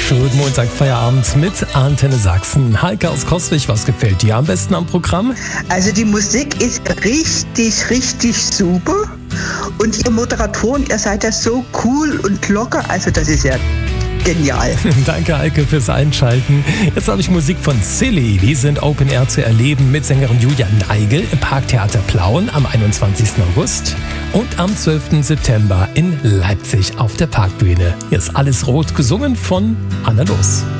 Schönen Montag, Feierabend mit Antenne Sachsen. Heike aus Coswig, was gefällt dir am besten am Programm? Also die Musik ist richtig super. Und ihr Moderatoren, ihr seid ja so cool und locker. Also das ist ja genial. Danke, Heike, fürs Einschalten. Jetzt habe ich Musik von Silly. Die sind Open Air zu erleben mit Sängerin Julia Neigel im Parktheater Plauen am 21. August und am 12. September in Leipzig auf der Parkbühne. Hier ist Alles Rot, gesungen von Anna Loos.